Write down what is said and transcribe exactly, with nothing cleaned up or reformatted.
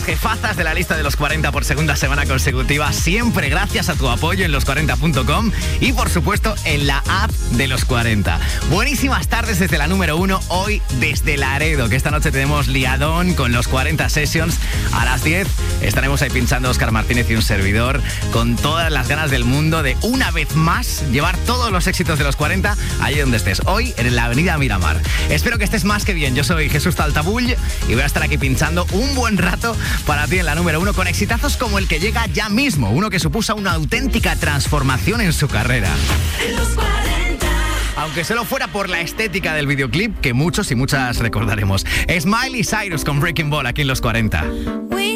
jefazas de la lista de los cuarenta por segunda semana consecutiva, siempre gracias a tu apoyo en los cuarenta punto com y por supuesto en la app de los cuarenta. Buenísimas tardes desde la número uno, hoy desde Laredo, que esta noche tenemos liadón con los cuarenta Sessions. A las diez estaremos ahí pinchando Óscar Martínez y un servidor, con todas las ganas del mundo de una vez más llevar todos los éxitos de los cuarenta allí donde estés, hoy en la avenida Miramar. Espero que estés más que bien. Yo soy Jesús Taltabull y voy a estar aquí pinchando un buen rato para ti en la número uno, con exitazos como el que llega ya mismo, uno que supuso una auténtica transformación en su carrera. Los cuarenta. Aunque solo fuera por la estética del videoclip, que muchos y muchas recordaremos. Es Miley Cyrus con Breaking Ball aquí en los cuarenta.